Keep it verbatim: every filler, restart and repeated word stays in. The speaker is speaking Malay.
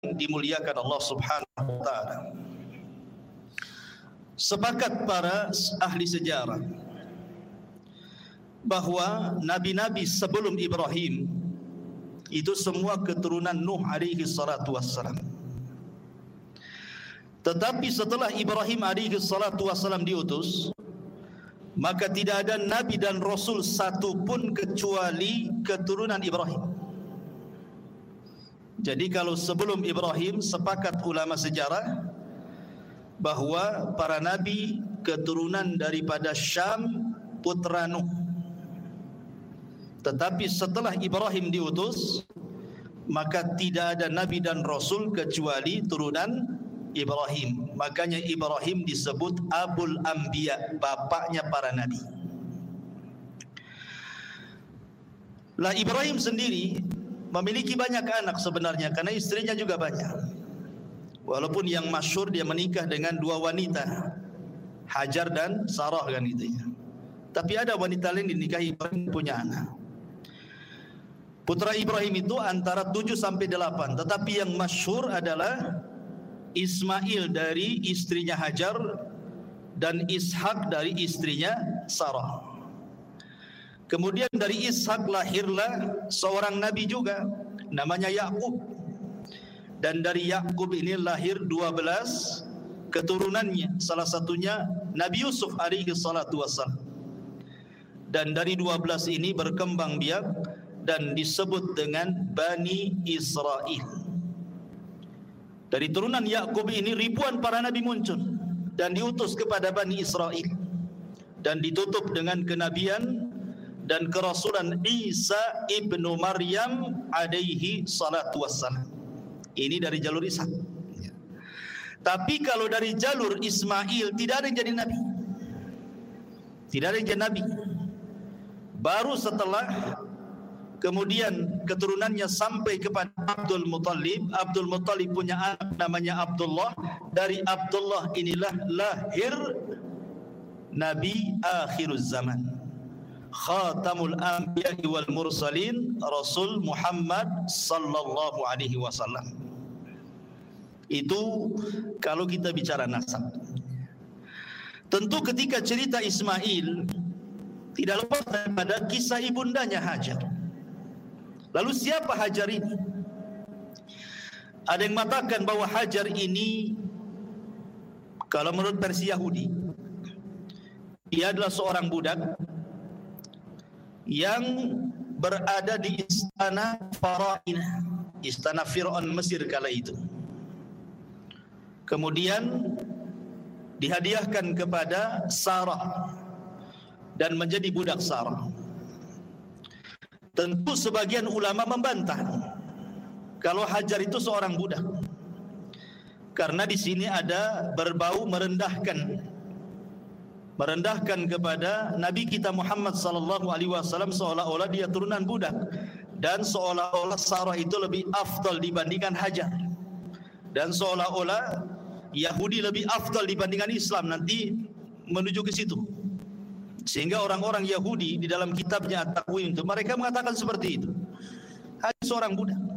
dimuliakan Allah Subhanahu wa taala. Sepakat para ahli sejarah bahawa nabi-nabi sebelum Ibrahim itu semua keturunan Nuh alaihi salatu wassalam. Tetapi setelah Ibrahim alaihi salatu wassalam diutus, maka tidak ada nabi dan rasul satu pun kecuali keturunan Ibrahim. Jadi kalau sebelum Ibrahim, sepakat ulama sejarah bahawa para nabi keturunan daripada Syam, putra Nuh. Tetapi setelah Ibrahim diutus, maka tidak ada nabi dan rasul kecuali turunan Ibrahim. Makanya Ibrahim disebut Abul Anbiya, bapaknya para nabi. Lah Ibrahim sendiri memiliki banyak anak sebenarnya, karena istrinya juga banyak. Walaupun yang masyhur dia menikah dengan dua wanita, Hajar dan Sarah kan gitu ya. Tapi ada wanita lain dinikahi Ibrahim punya anak. Putra Ibrahim itu antara tujuh sampai delapan, tetapi yang masyhur adalah Ismail dari istrinya Hajar dan Ishak dari istrinya Sarah. Kemudian dari Ishak lahirlah seorang nabi juga, namanya Yakub. Dan dari Yakub ini lahir dua belas keturunannya, salah satunya Nabi Yusuf alaihi salatu wassalam. Dan dari dua belas ini berkembang biak dan disebut dengan Bani Israel. Dari turunan Yakub ini ribuan para nabi muncul dan diutus kepada Bani Israel, dan ditutup dengan kenabian dan kerasulan Isa ibnu Maryam alaihi salatu wassalam. Ini dari jalur Ishak. Tapi kalau dari jalur Ismail tidak ada yang jadi nabi. Tidak ada yang jadi nabi. Baru setelah kemudian keturunannya sampai kepada Abdul Muttalib. Abdul Muttalib punya anak namanya Abdullah. Dari Abdullah inilah lahir Nabi akhiruz zaman, Khatamul Anbiya wal Mursalin, Rasul Muhammad sallallahu alaihi wasallam. Itu kalau kita bicara nasab. Tentu ketika cerita Ismail tidak lepas daripada kisah ibundanya Hajar. Lalu siapa Hajar ini? Ada yang mengatakan bahwa Hajar ini, kalau menurut versi Yahudi, ia adalah seorang budak yang berada di istana Farainah, istana Fir'aun Mesir kala itu. Kemudian dihadiahkan kepada Sarah dan menjadi budak Sarah. Tentu sebagian ulama membantah kalau Hajar itu seorang budak, karena di sini ada berbau merendahkan merendahkan kepada Nabi kita Muhammad sallallahu alaihi wasallam, seolah-olah dia turunan budak, dan seolah-olah Sarah itu lebih afdal dibandingkan Hajar, dan seolah-olah Yahudi lebih afdal dibandingkan Islam, nanti menuju ke situ. Sehingga orang-orang Yahudi di dalam kitabnya At-Takwim itu mereka mengatakan seperti itu. Hajar seorang budak.